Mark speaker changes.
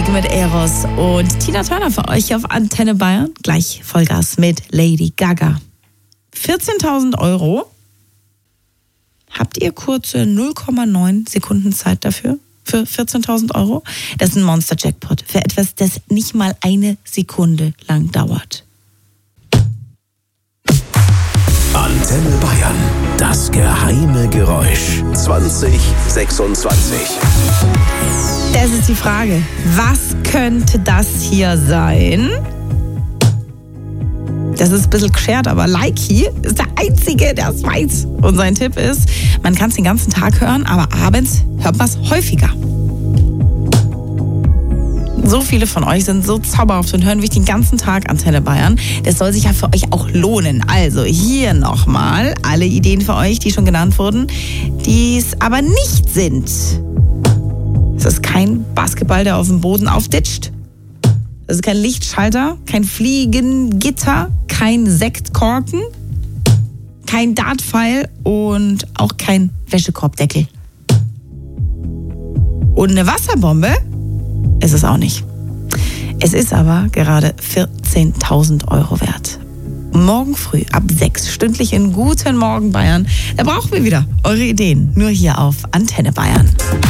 Speaker 1: Musik mit Eros und Tina Turner für euch auf Antenne Bayern. Gleich Vollgas mit Lady Gaga. 14.000 €. Habt ihr kurze 0,9 Sekunden Zeit dafür? Für 14.000 €? Das ist ein Monster-Jackpot. Für etwas, das nicht mal eine Sekunde lang dauert.
Speaker 2: Antenne Bayern. Das geheime Geräusch. 2026.
Speaker 1: Das ist die Frage. Was könnte das hier sein? Das ist ein bisschen geschert, aber Likey ist der Einzige, der es weiß. Und sein Tipp ist, man kann es den ganzen Tag hören, aber abends hört man es häufiger. So viele von euch sind so zauberhaft und hören wirklich den ganzen Tag Antenne Bayern. Das soll sich ja für euch auch lohnen. Also hier nochmal alle Ideen für euch, die schon genannt wurden, die es aber nicht sind. Es ist kein Basketball, der auf dem Boden aufditscht. Es ist kein Lichtschalter, kein Fliegengitter, kein Sektkorken, kein Dartpfeil und auch kein Wäschekorbdeckel. Und eine Wasserbombe ist es auch nicht. Es ist aber gerade 14.000 € wert. Morgen früh ab 6 stündlich in Guten Morgen Bayern. Da brauchen wir wieder eure Ideen. Nur hier auf Antenne Bayern.